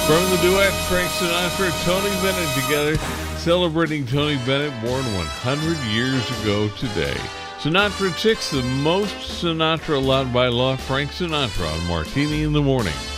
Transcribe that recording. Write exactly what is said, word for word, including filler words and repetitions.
From the duet, Frank Sinatra and Tony Bennett together, celebrating Tony Bennett, born one hundred years ago today. Sinatra at six, the most Sinatra allowed by law, Frank Sinatra on Martini in the Morning.